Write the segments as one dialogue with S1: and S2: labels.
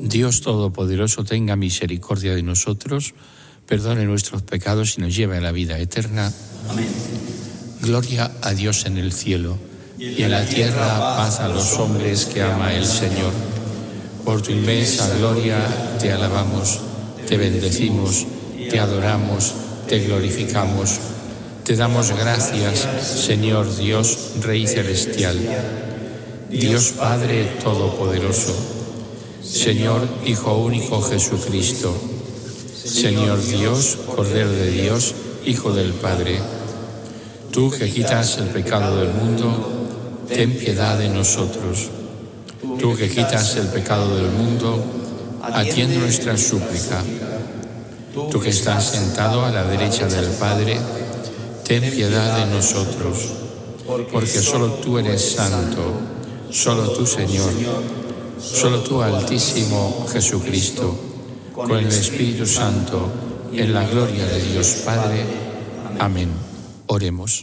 S1: Dios Todopoderoso tenga misericordia de nosotros, perdone nuestros pecados y nos lleve a la vida eterna.
S2: Amén.
S1: Gloria a Dios en el cielo, y en la tierra paz a los hombres que ama el Señor. Por tu inmensa gloria te alabamos, te bendecimos, te adoramos, te glorificamos. Te damos gracias, Señor Dios, Rey celestial, Dios Padre Todopoderoso, Señor Hijo único Jesucristo, Señor Dios, Cordero de Dios, Hijo del Padre. Tú que quitas el pecado del mundo, ten piedad de nosotros. Tú que quitas el pecado del mundo, atiende nuestra súplica. Tú que estás sentado a la derecha del Padre, ten piedad de nosotros, porque solo tú eres santo, solo tú, Señor, solo tú, Altísimo Jesucristo, con el Espíritu Santo, en la gloria de Dios Padre. Amén. Oremos.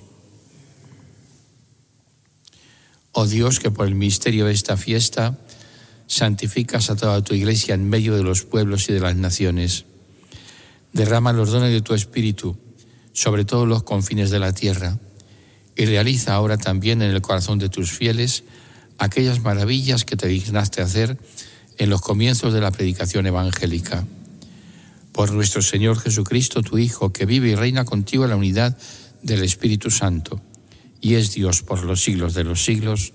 S1: Oh Dios, que por el misterio de esta fiesta santificas a toda tu Iglesia en medio de los pueblos y de las naciones. Derrama los dones de tu Espíritu sobre todos los confines de la tierra y realiza ahora también en el corazón de tus fieles aquellas maravillas que te dignaste hacer en los comienzos de la predicación evangélica. Por nuestro Señor Jesucristo, tu Hijo, que vive y reina contigo en la unidad del Espíritu Santo, y es Dios por los siglos de los siglos.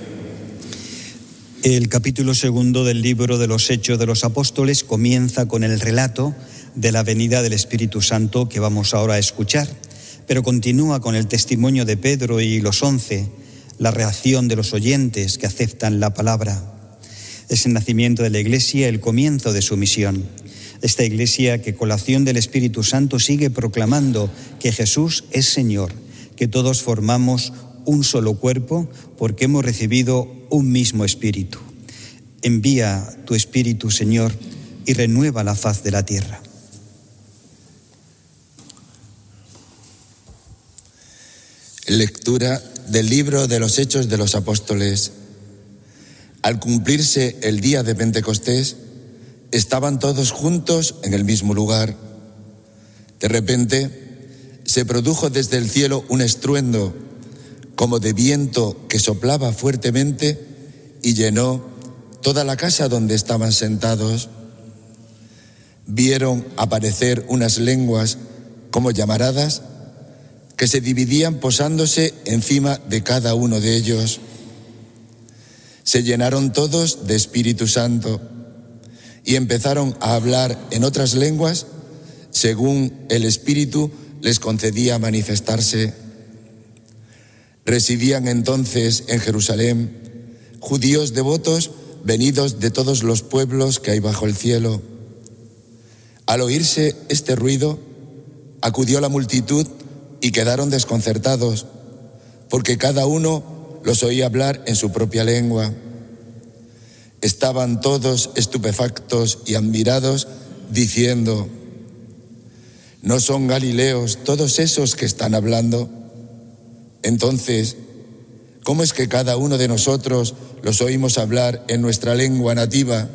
S3: El capítulo 2 del libro de los Hechos de los Apóstoles comienza con el relato de la venida del Espíritu Santo que vamos ahora a escuchar, pero continúa con el testimonio de Pedro y los 11, la reacción de los oyentes que aceptan la palabra. Es el nacimiento de la Iglesia, el comienzo de su misión. Esta Iglesia que con la acción del Espíritu Santo sigue proclamando que Jesús es Señor, que todos formamos un solo cuerpo porque hemos recibido un mismo Espíritu. Envía tu Espíritu, Señor, y renueva la faz de la tierra.
S4: Lectura del libro de los Hechos de los Apóstoles. Al cumplirse el día de Pentecostés, estaban todos juntos en el mismo lugar. De repente, se produjo desde el cielo un estruendo, como de viento que soplaba fuertemente y llenó toda la casa donde estaban sentados. Vieron aparecer unas lenguas como llamaradas que se dividían posándose encima de cada uno de ellos. Se llenaron todos de Espíritu Santo y empezaron a hablar en otras lenguas según el Espíritu les concedía manifestarse. Residían entonces en Jerusalén judíos devotos venidos de todos los pueblos que hay bajo el cielo. Al oírse este ruido, acudió la multitud y quedaron desconcertados, porque cada uno los oía hablar en su propia lengua. Estaban todos estupefactos y admirados, diciendo: ¿no son galileos todos esos que están hablando? Entonces, ¿cómo es que cada uno de nosotros los oímos hablar en nuestra lengua nativa?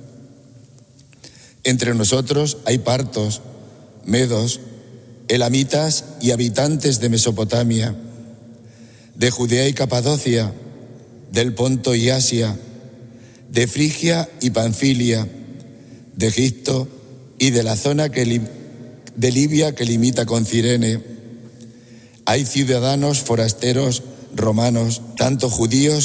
S4: Entre nosotros hay partos, medos, elamitas y habitantes de Mesopotamia, de Judea y Capadocia, del Ponto y Asia, de Frigia y Panfilia, de Egipto y de la zona de Libia que limita con Cirene. Hay ciudadanos forasteros romanos, tanto judíos